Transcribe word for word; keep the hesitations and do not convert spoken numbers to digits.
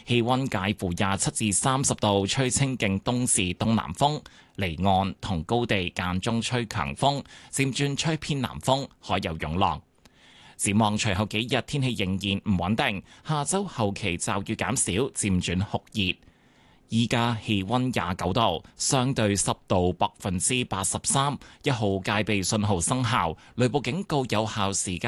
氣溫介乎廿七至三十度，吹清勁東至東南風，離岸同高地間中吹強風，漸轉吹偏南風，海有湧浪。展望隨後幾日天氣仍然唔穩定，下周後期驟雨減少，漸轉酷熱。依家氣溫廿九度，相對濕度百分之八十三，一號戒備信號生效，雷暴警告有效時間